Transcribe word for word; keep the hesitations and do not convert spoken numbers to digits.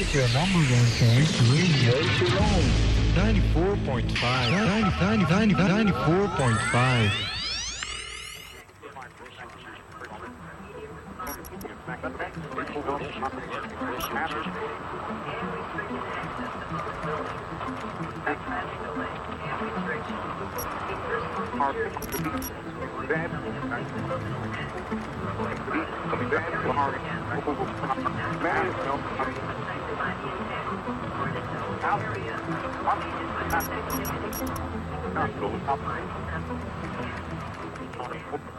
your number one choice radio Cologne. ninety-four point five. ninety, ninety, ninety, ninety-four point five. Not